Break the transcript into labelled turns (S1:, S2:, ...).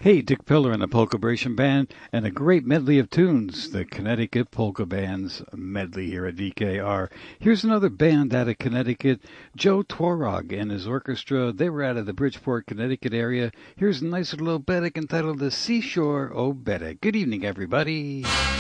S1: Hey, Dick Pillar and the Polka Bration Band, and a great medley of tunes, the Connecticut Polka Band's medley here at VKR. Here's another band out of Connecticut, Joe Twarog and his orchestra. They were out of the Bridgeport, Connecticut area. Here's a nice little oberek entitled The Seashore Oberek. Good evening, everybody.